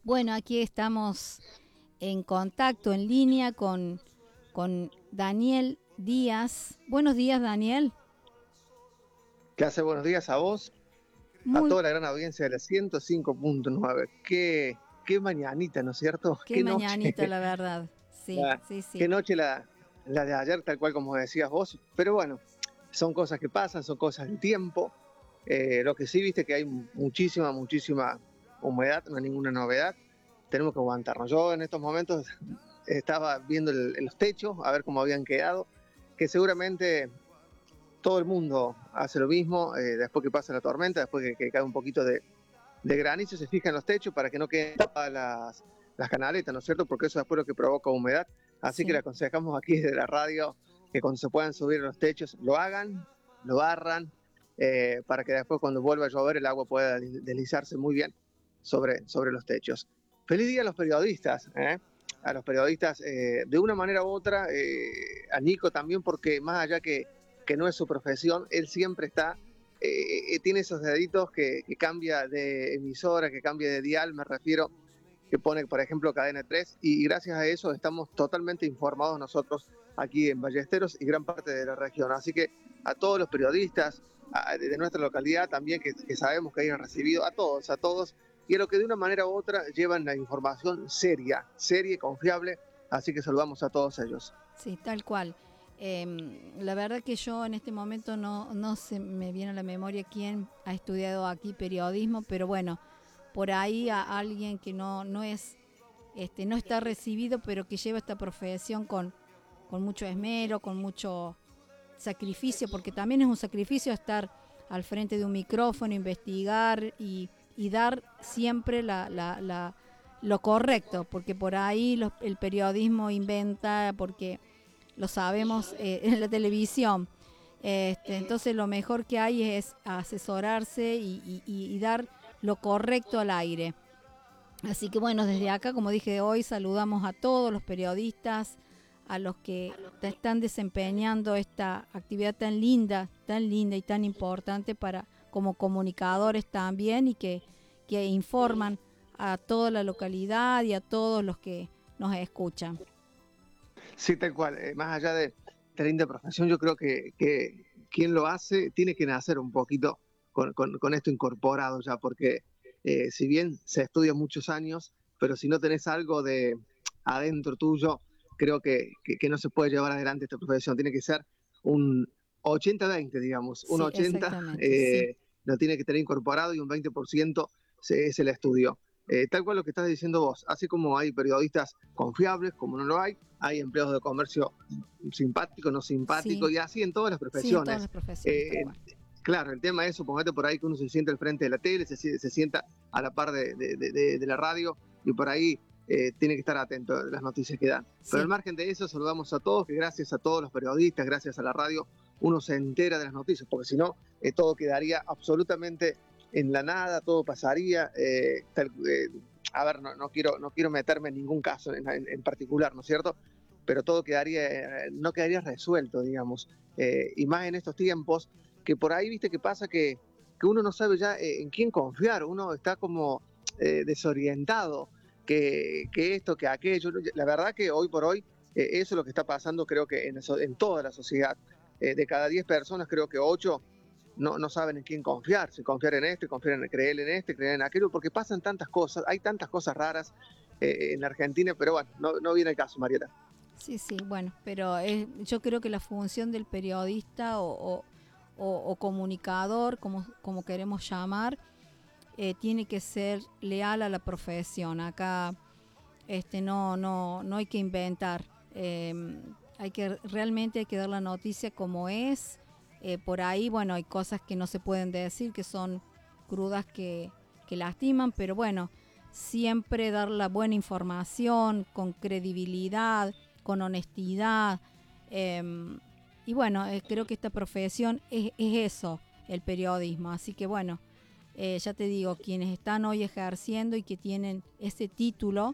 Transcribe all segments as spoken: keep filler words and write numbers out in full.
Bueno, aquí estamos en contacto, en línea con, con Daniel Díaz. Buenos días, Daniel. ¿Qué hace? Buenos días a vos, a Muy, toda la gran audiencia de la ciento cinco punto nueve. Qué, qué mañanita, ¿no es cierto? qué Qué noche, mañanita, la verdad. Sí, la, sí, sí. qué noche la, la de ayer, tal cual como decías vos. Pero bueno, son cosas que pasan, son cosas del tiempo. Eh, lo que sí, viste que hay muchísima, muchísima humedad, no hay ninguna novedad. Tenemos que aguantarnos. Yo en estos momentos estaba viendo el, los techos, a ver cómo habían quedado, que seguramente todo el mundo hace lo mismo, eh, después que pasa la tormenta, después que, que cae un poquito de, de granizo, se fija en los techos para que no queden tapadas las, las canaletas, ¿no es cierto? Porque eso después es lo que provoca humedad. Así que le Sí. aconsejamos aquí desde la radio que cuando se puedan subir a los techos, lo hagan, lo barran, eh, para que después cuando vuelva a llover el agua pueda deslizarse muy bien sobre, sobre los techos. Feliz día a los periodistas, ¿eh? A los periodistas, eh, de una manera u otra, eh, a Nico también, porque más allá que, que no es su profesión, él siempre está, eh, eh, tiene esos deditos que, que cambia de emisora, que cambia de dial, me refiero, que pone, por ejemplo, Cadena tres, y, y gracias a eso estamos totalmente informados nosotros aquí en Ballesteros y gran parte de la región. Así que a todos los periodistas a, de nuestra localidad también, que, que sabemos que hayan recibido, a todos, a todos, y a los que de una manera u otra llevan la información seria, seria y confiable, así que saludamos a todos ellos. Sí, tal cual. Eh, la verdad que yo en este momento no, no se me viene a la memoria quién ha estudiado aquí periodismo, pero bueno, por ahí a alguien que no, no es, este, no está recibido, pero que lleva esta profesión con, con mucho esmero, con mucho sacrificio, porque también es un sacrificio estar al frente de un micrófono, investigar y, y dar siempre la, la, la, lo correcto, porque por ahí los, el periodismo inventa, porque lo sabemos eh, en la televisión. Este, entonces lo mejor que hay es asesorarse y, y, y dar lo correcto al aire. Así que bueno, desde acá, como dije hoy, saludamos a todos los periodistas, a los que están desempeñando esta actividad tan linda, tan linda y tan importante para como comunicadores también, y que, que informan a toda la localidad y a todos los que nos escuchan. Sí, tal cual. Eh, más allá de, de la linda profesión, yo creo que, que quien lo hace tiene que nacer un poquito con, con, con esto incorporado ya, porque eh, si bien se estudia muchos años, pero si no tenés algo de adentro tuyo, creo que, que, que no se puede llevar adelante esta profesión. Tiene que ser un ochenta veinte, digamos. Un Sí, ochenta exactamente, sí. eh, lo tiene que tener incorporado y un veinte por ciento es el estudio. Eh, tal cual lo que estás diciendo vos, así como hay periodistas confiables, como no lo hay, hay empleados de comercio simpáticos, no Sí, simpáticos, y así en todas las sí, en todas las profesiones. profesiones, tal Eh, cual. claro, el tema es, suponete por ahí que uno se sienta al frente de la tele, se, se sienta a la par de, de, de, de la radio, y por ahí eh, tiene que estar atento a las noticias que dan. Pero al Sí, margen de eso, saludamos a todos, que gracias a todos los periodistas, gracias a la radio, uno se entera de las noticias, porque si no, eh, todo quedaría absolutamente en la nada, todo pasaría. Eh, tal, eh, a ver, no, no, quiero, no quiero meterme en ningún caso en, en, en particular, ¿no es cierto? Pero todo quedaría, eh, no quedaría resuelto, digamos. Eh, y más en estos tiempos, que por ahí, viste, que pasa que, que uno no sabe ya eh, en quién confiar, uno está como eh, desorientado, que, que esto, que aquello. La verdad que hoy por hoy, eh, eso es lo que está pasando, creo que en, eso, en toda la sociedad. Eh, de cada diez personas, creo que ocho no, no saben en quién confiar, si confiar en este, confiar en creer en este, creer en aquello, porque pasan tantas cosas, hay tantas cosas raras eh, en la Argentina, pero bueno, no, no viene el caso, Marieta. sí, sí, bueno, pero es, yo creo que la función del periodista o, o, o, o comunicador, como, como queremos llamar, eh, tiene que ser leal a la profesión. Acá este, no, no, no hay que inventar. Eh, hay que realmente hay que dar la noticia como es. Eh, por ahí, bueno, hay cosas que no se pueden decir, que son crudas, que, que lastiman, pero bueno, siempre dar la buena información con credibilidad, con honestidad. Eh, y bueno, eh, creo que esta profesión es, es eso, el periodismo. Así que bueno, eh, ya te digo, quienes están hoy ejerciendo y que tienen ese título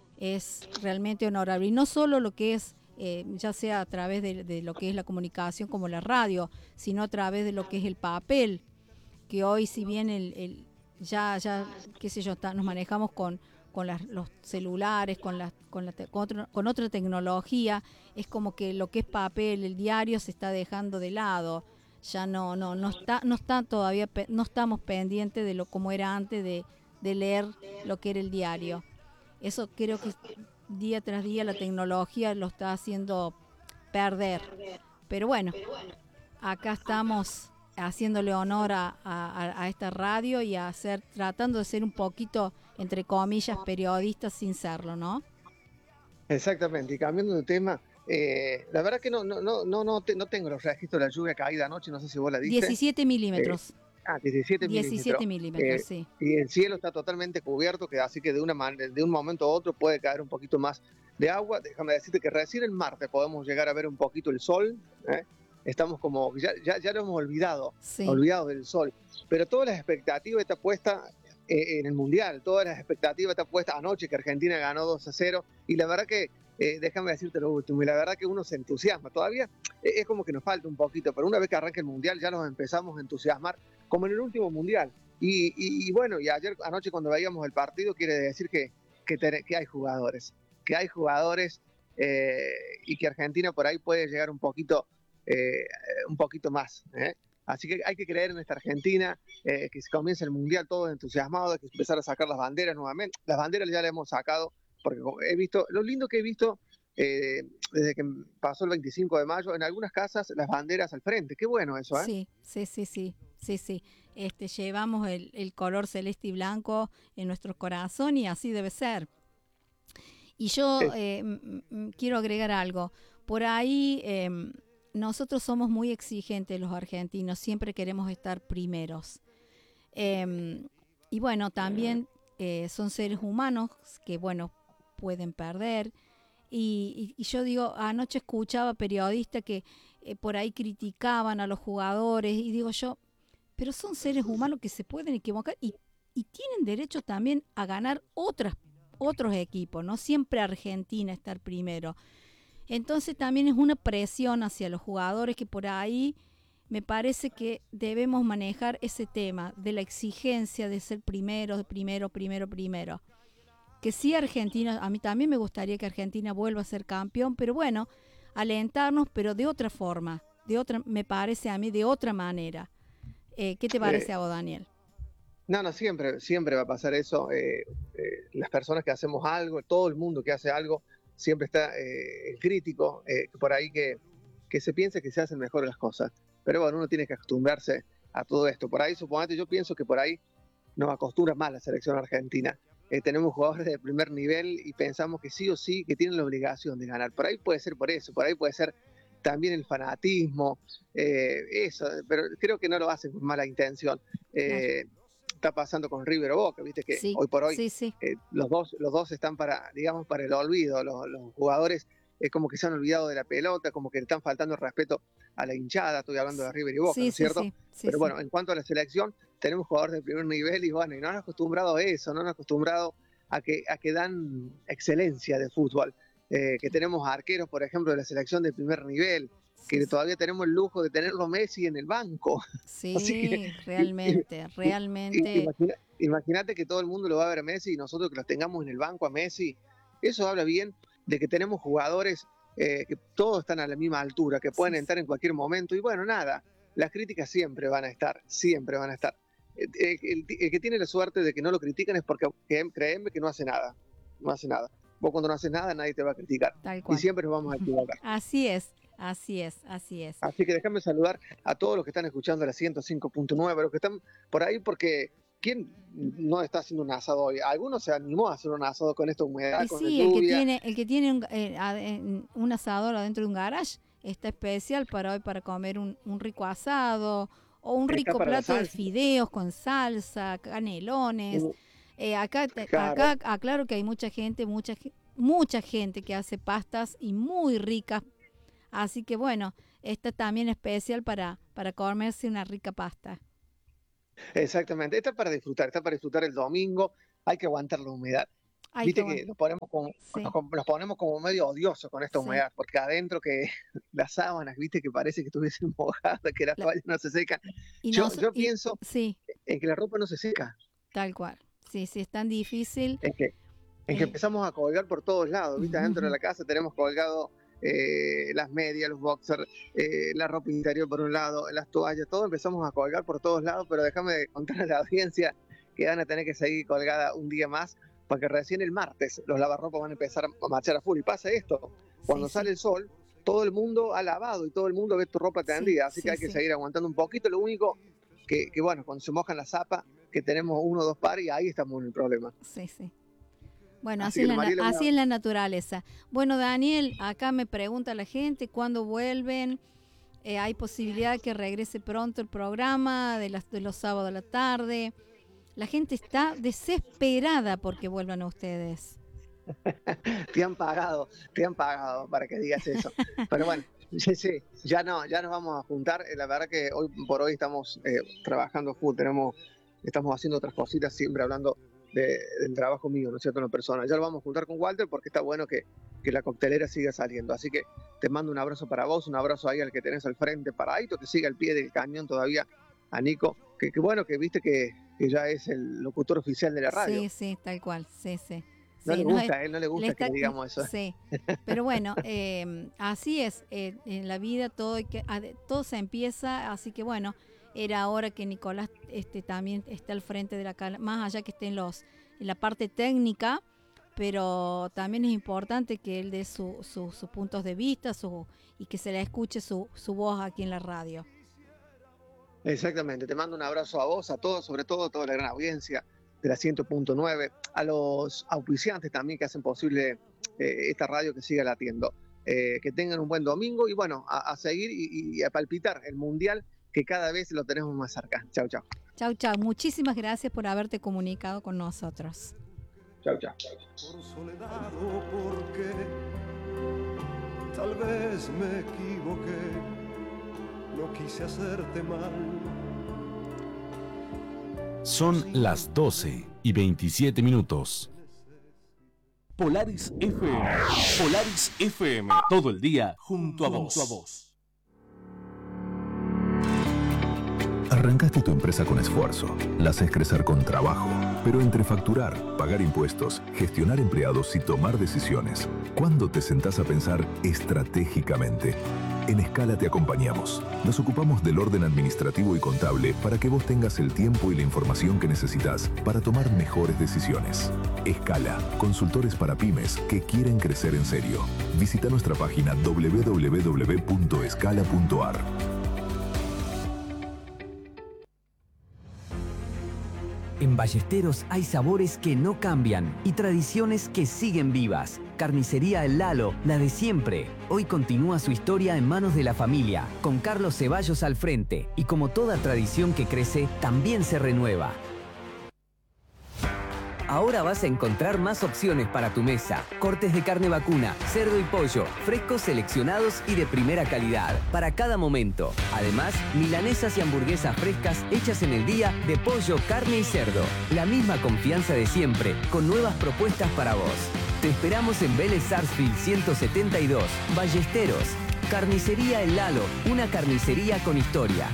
es realmente honorable. Y no solo lo que es, eh, ya sea a través de, de lo que es la comunicación como la radio, sino a través de lo que es el papel, que hoy si bien el, el ya, ya, qué sé yo, está, nos manejamos con, con las, los celulares, con, la, con, la te, con, otro, con otra tecnología, es como que lo que es papel, el diario se está dejando de lado. Ya no, no, no está, no está todavía, no estamos pendientes de lo como era antes de, de leer lo que era el diario. Eso creo que día tras día la tecnología lo está haciendo perder. Pero bueno, acá estamos haciéndole honor a, a, a esta radio y a hacer, tratando de ser un poquito, entre comillas, periodistas sin serlo, ¿no? Exactamente, y cambiando de tema, eh, la verdad que no, no, no, no, no, te, no tengo los registros de la lluvia caída anoche, no sé si vos la diste. diecisiete milímetros. Eh, ah, diecisiete, diecisiete milímetros, eh, sí. Y el cielo está totalmente cubierto, que así que de, una man de un momento a otro puede caer un poquito más de agua. Déjame decirte que recién el martes podemos llegar a ver un poquito el sol, ¿eh? Estamos como, ya, ya, ya lo hemos olvidado, sí. olvidado del sol, pero toda la expectativa está puesta eh, en el Mundial, toda la expectativa está puesta anoche que Argentina ganó dos a cero, y la verdad que, eh, déjame decirte lo último, y la verdad que uno se entusiasma, todavía eh, es como que nos falta un poquito, pero una vez que arranque el Mundial ya nos empezamos a entusiasmar, como en el último Mundial, y, y, y bueno, y ayer anoche cuando veíamos el partido quiere decir que, que, te, que hay jugadores, que hay jugadores eh, y que Argentina por ahí puede llegar un poquito Eh, un poquito más, ¿eh? Así que hay que creer en esta Argentina, eh, que se comience el Mundial todos entusiasmados, que empezar a sacar las banderas nuevamente. Las banderas ya las hemos sacado, porque he visto, lo lindo que he visto eh, desde que pasó el veinticinco de mayo, en algunas casas las banderas al frente, qué bueno eso, ¿eh? Sí, sí, sí, sí, sí, sí. Este, llevamos el, el color celeste y blanco en nuestro corazón y así debe ser. Y yo eh, m m quiero agregar algo, por ahí... Eh, nosotros somos muy exigentes los argentinos, siempre queremos estar primeros. Eh, y bueno, también eh, son seres humanos que, bueno, pueden perder. Y, y, y yo digo, anoche escuchaba periodistas que eh, por ahí criticaban a los jugadores y digo yo, pero son seres humanos que se pueden equivocar y, y tienen derecho también a ganar otras, otros equipos, no siempre Argentina estar primero. Entonces también es una presión hacia los jugadores que por ahí me parece que debemos manejar ese tema de la exigencia de ser primero, primero, primero, primero. Que sí Argentina, a mí también me gustaría que Argentina vuelva a ser campeón, pero bueno, alentarnos, pero de otra forma, de otra, me parece a mí de otra manera. Eh, ¿Qué te parece eh, a vos, Daniel? No, no, siempre, siempre va a pasar eso. Eh, eh, las personas que hacemos algo, todo el mundo que hace algo, siempre está eh, el crítico, eh, por ahí que, que se piensa que se hacen mejor las cosas. Pero bueno, uno tiene que acostumbrarse a todo esto. Por ahí, suponete, yo pienso que por ahí nos acostumbra más la selección argentina. Eh, tenemos jugadores de primer nivel y pensamos que sí o sí que tienen la obligación de ganar. Por ahí puede ser por eso, por ahí puede ser también el fanatismo, eh, eso, pero creo que no lo hacen con mala intención. Eh, claro. Está pasando con River o Boca, viste que sí, hoy por hoy sí, sí. Eh, los dos los dos están para, digamos, para el olvido. Los, los jugadores es eh, como que se han olvidado de la pelota, como que le están faltando el respeto a la hinchada. Estoy hablando de River y Boca, sí, ¿no es cierto? Sí, sí, pero sí, bueno, sí. En cuanto a la selección, tenemos jugadores de primer nivel y bueno, y no han acostumbrado a eso, no han acostumbrado a que, a que dan excelencia de fútbol. Eh, que tenemos arqueros, por ejemplo, de la selección de primer nivel, que sí, todavía tenemos el lujo de tenerlo Messi en el banco. Sí, que, realmente, y, realmente. Imagina, imagínate que todo el mundo lo va a ver a Messi y nosotros que los tengamos en el banco a Messi. Eso habla bien de que tenemos jugadores eh, que todos están a la misma altura, que pueden sí, entrar en cualquier momento. Y bueno, nada, las críticas siempre van a estar, siempre van a estar. El, el, el que tiene la suerte de que no lo critican es porque, créeme, que no hace nada, no hace nada. Vos cuando no haces nada nadie te va a criticar. Tal cual. Y siempre nos vamos a equivocar. Así es, así es, así es. Así que déjame saludar a todos los que están escuchando la ciento cinco punto nueve, los que están por ahí porque ¿quién no está haciendo un asado hoy? Algunos se animó a hacer un asado con esta humedad, y con sí, la lluvia. El que tiene, el que tiene un, eh, un asador adentro de un garage está especial para hoy para comer un, un rico asado o un rico plato de fideos con salsa, canelones. Uh. Eh, acá, claro. acá aclaro que hay mucha gente, mucha, mucha gente que hace pastas y muy ricas. Así que bueno, esta también es especial para, para comerse una rica pasta. Exactamente, esta es para disfrutar, esta es para disfrutar el domingo, hay que aguantar la humedad. Hay Viste que, que nos, ponemos como, sí. nos, nos ponemos como medio odiosos con esta sí. humedad, porque adentro que las sábanas, viste que parece que estuviesen mojadas, que las toallas no se secan. Yo, no, yo y, pienso sí. en que la ropa no se seca. Tal cual. Sí, sí, es tan difícil. Es que en que empezamos a colgar por todos lados, ¿viste? Dentro de la casa tenemos colgado eh, las medias, los boxers, eh, la ropa interior por un lado, las toallas, todo empezamos a colgar por todos lados, pero déjame contar a la audiencia que van a tener que seguir colgada un día más, porque recién el martes los lavarropas van a empezar a marchar a full. Y pasa esto, cuando sí, sale sí. el sol, todo el mundo ha lavado y todo el mundo ve tu ropa tendida, sí, así sí, que hay que sí. seguir aguantando un poquito. Lo único que, que, bueno, cuando se mojan la zapa, que tenemos uno o dos pares y ahí estamos en el problema. Sí, sí. Bueno, así, así, es, la, Mariela, así es la naturaleza. Bueno, Daniel, acá me pregunta la gente cuándo vuelven. Eh, ¿Hay posibilidad que regrese pronto el programa de, las, de los sábados a la tarde? La gente está desesperada porque vuelvan a ustedes. Te han pagado, te han pagado para que digas eso. Pero bueno, sí, sí, ya no, ya nos vamos a juntar. La verdad que hoy por hoy estamos eh, trabajando full, tenemos, estamos haciendo otras cositas, siempre hablando De, del trabajo mío, ¿no es cierto?, en lo personal. Ya lo vamos a juntar con Walter porque está bueno que, que la coctelera siga saliendo. Así que te mando un abrazo para vos, un abrazo ahí al que tenés al frente, para Aito, que siga al pie del cañón todavía, a Nico, que, que bueno, que viste que, que ya es el locutor oficial de la radio. Sí, sí, tal cual, sí, sí. No sí, le gusta, no, a él no le gusta le está, que digamos eso. Sí, pero bueno, eh, así es, eh, en la vida todo, hay que, todo se empieza, así que bueno, era hora que Nicolás este, también esté al frente de la cala, más allá que esté en, los, en la parte técnica, pero también es importante que él dé su, su, sus puntos de vista su, y que se le escuche su, su voz aquí en la radio. Exactamente, te mando un abrazo a vos, a todos, sobre todo a toda la gran audiencia de la cien punto nueve, a los auspiciantes también que hacen posible eh, esta radio que siga latiendo. Eh, que tengan un buen domingo y bueno, a, a seguir y, y a palpitar el Mundial, que cada vez lo tenemos más cerca. Chau, chau. Chau, chau. Muchísimas gracias por haberte comunicado con nosotros. Chau, chau. Por soledad o porque tal vez me equivoqué, no quise hacerte mal. Son las doce y veintisiete minutos. Polaris F M. Polaris F M. Todo el día junto a vos. Junto a vos. Arrancaste tu empresa con esfuerzo, la haces crecer con trabajo, pero entre facturar, pagar impuestos, gestionar empleados y tomar decisiones, ¿cuándo te sentás a pensar estratégicamente? En Escala te acompañamos. Nos ocupamos del orden administrativo y contable para que vos tengas el tiempo y la información que necesitas para tomar mejores decisiones. Escala, consultores para pymes que quieren crecer en serio. Visita nuestra página doble u doble u doble u punto escala punto a r. En Ballesteros hay sabores que no cambian y tradiciones que siguen vivas. Carnicería El Lalo, la de siempre. Hoy continúa su historia en manos de la familia, con Carlos Ceballos al frente. Y como toda tradición que crece, también se renueva. Ahora vas a encontrar más opciones para tu mesa. Cortes de carne vacuna, cerdo y pollo, frescos seleccionados y de primera calidad, para cada momento. Además, milanesas y hamburguesas frescas hechas en el día de pollo, carne y cerdo. La misma confianza de siempre, con nuevas propuestas para vos. Te esperamos en Vélez Sarsfield ciento setenta y dos, Ballesteros. Carnicería El Lalo, una carnicería con historia.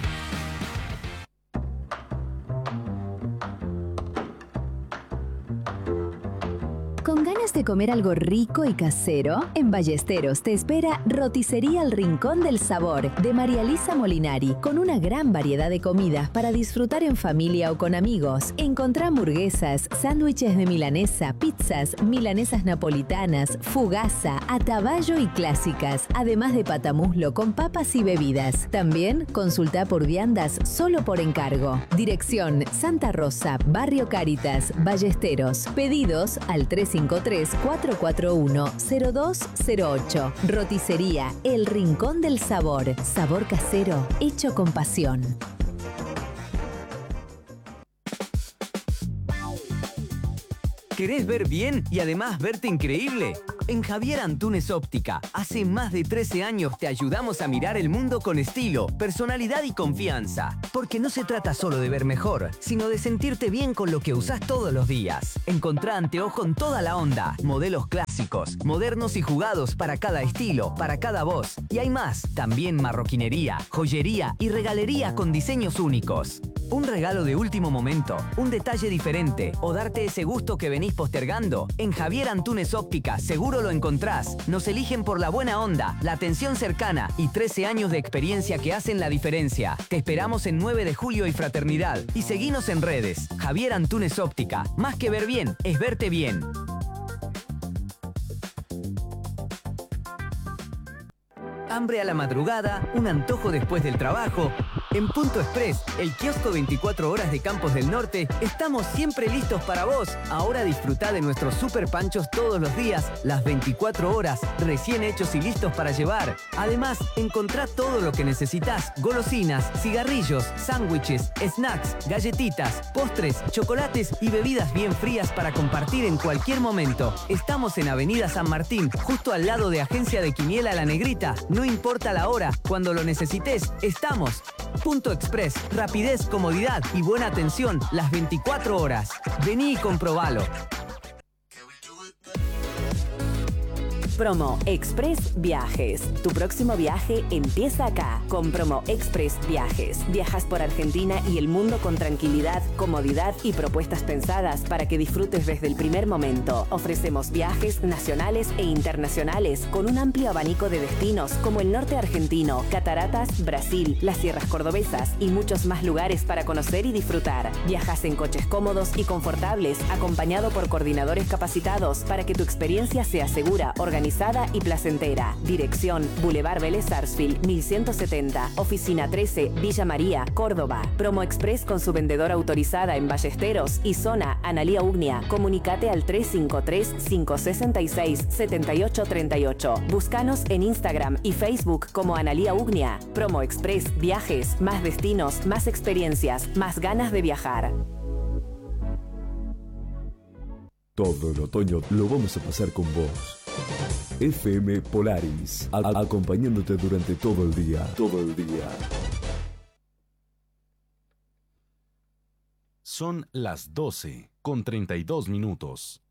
¿Con ganas de comer algo rico y casero? En Ballesteros te espera Roticería El Rincón del Sabor de María Elisa Molinari, con una gran variedad de comidas para disfrutar en familia o con amigos. Encontrá hamburguesas, sándwiches de milanesa, pizzas, milanesas napolitanas, fugaza, ataballo y clásicas, además de patamuslo con papas y bebidas. También consultá por viandas solo por encargo. Dirección Santa Rosa, Barrio Cáritas, Ballesteros. Pedidos al tres cinco tres, cuatro cuatro uno, cero dos cero ocho. Roticería El Rincón del Sabor. Sabor casero, hecho con pasión. ¿Querés ver bien y además verte increíble? En Javier Antunes Óptica, hace más de trece años te ayudamos a mirar el mundo con estilo, personalidad y confianza. Porque no se trata solo de ver mejor, sino de sentirte bien con lo que usás todos los días. Encontrá anteojo en toda la onda, modelos clásicos, modernos y jugados para cada estilo, para cada voz. Y hay más, también marroquinería, joyería y regalería con diseños únicos. Un regalo de último momento, un detalle diferente o darte ese gusto que venís venís postergando? En Javier Antunes Óptica seguro lo encontrás. Nos eligen por la buena onda, la atención cercana y trece años de experiencia que hacen la diferencia. Te esperamos en nueve de julio y Fraternidad. Y seguinos en redes. Javier Antunes Óptica. Más que ver bien, es verte bien. Hambre a la madrugada, un antojo después del trabajo. En Punto Express, el kiosco veinticuatro horas de Campos del Norte, estamos siempre listos para vos. Ahora disfrutá de nuestros super panchos todos los días, las veinticuatro horas, recién hechos y listos para llevar. Además, encontrá todo lo que necesitas: golosinas, cigarrillos, sándwiches, snacks, galletitas, postres, chocolates y bebidas bien frías para compartir en cualquier momento. Estamos en Avenida San Martín, justo al lado de Agencia de Quiniela La Negrita. No importa la hora, cuando lo necesites, estamos. Punto Express, rapidez, comodidad y buena atención las veinticuatro horas. Vení y comprobalo. Promo Express Viajes. Tu próximo viaje empieza acá. Con Promo Express Viajes. Viajas por Argentina y el mundo con tranquilidad, comodidad y propuestas pensadas para que disfrutes desde el primer momento. Ofrecemos viajes nacionales e internacionales con un amplio abanico de destinos como el norte argentino, Cataratas, Brasil, las sierras cordobesas y muchos más lugares para conocer y disfrutar. Viajas en coches cómodos y confortables, acompañado por coordinadores capacitados para que tu experiencia sea segura, organizada y placentera. Dirección: Boulevard Vélez Sarsfield mil ciento setenta, Oficina trece, Villa María, Córdoba. Promo Express con su vendedora autorizada en Ballesteros y zona Analía Ugnia. Comunicate al tres cinco tres, cinco seis seis, siete ocho tres ocho. Búscanos en Instagram y Facebook como Analía Ugnia. Promo Express Viajes, más destinos, más experiencias, más ganas de viajar. Todo el otoño lo vamos a pasar con vos. F M Polaris, a- acompañándote durante todo el día, todo el día. Son las doce con treinta y dos minutos.